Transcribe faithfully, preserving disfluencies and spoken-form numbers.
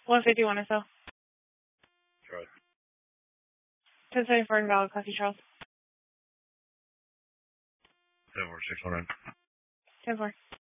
one fifty-one or so. Charlie. ten seventy-four invalid, Classy Charles. ten four six one nine. ten four.